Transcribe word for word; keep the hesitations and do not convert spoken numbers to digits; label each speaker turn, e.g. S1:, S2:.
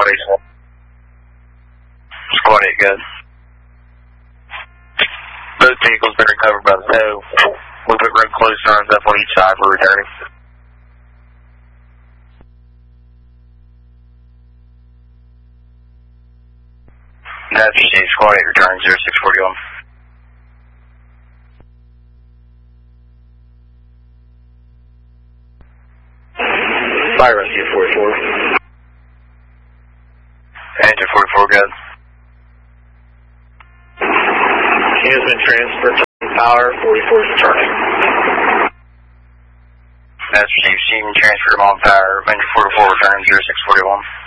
S1: Squad eight. Squad eight, good. Both vehicles been recovered by the tow. We'll put road closed signs up on each side for returning. That's Steve, Squad eight returning zero six forty-one.
S2: Fire rescue forty-four.
S1: Engine forty-four, good.
S2: He has been transferred to power, forty-four is returning.
S1: That's Steve, Steven transferred to on power, engine forty-four returning zero six forty-one.